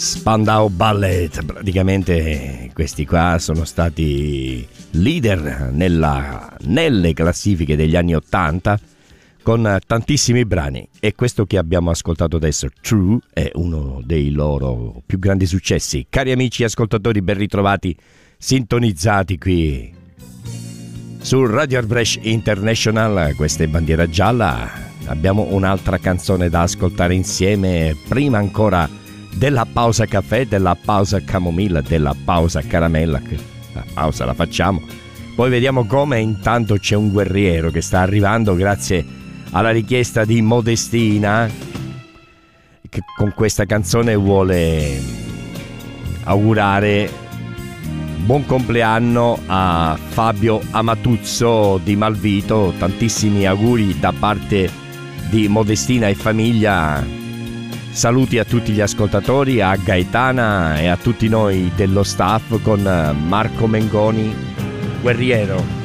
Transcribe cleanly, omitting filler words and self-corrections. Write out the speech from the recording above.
Spandau Ballet, praticamente questi qua sono stati leader nelle classifiche degli anni 80 con tantissimi brani, e questo che abbiamo ascoltato adesso, True, è uno dei loro più grandi successi. Cari amici ascoltatori, ben ritrovati, sintonizzati qui su Radio Brescia International, questa è Bandiera Gialla. Abbiamo un'altra canzone da ascoltare insieme, prima ancora della pausa caffè, della pausa camomilla, della pausa caramella. La pausa la facciamo, poi vediamo come. Intanto c'è un guerriero che sta arrivando grazie alla richiesta di Modestina, che con questa canzone vuole augurare buon compleanno a Fabio Amatuzzo di Malvito. Tantissimi auguri da parte di Modestina e famiglia. Saluti a tutti gli ascoltatori, a Gaetana e a tutti noi dello staff con Marco Mengoni, guerriero.